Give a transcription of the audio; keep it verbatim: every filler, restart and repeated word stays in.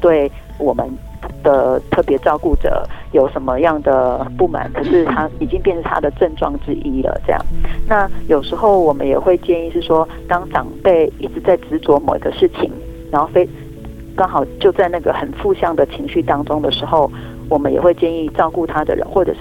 对我们的特别照顾者有什么样的不满，可是他已经变成他的症状之一了这样。那有时候我们也会建议是说，当长辈一直在执着某一个事情，然后非刚好就在那个很负向的情绪当中的时候，我们也会建议照顾他的人或者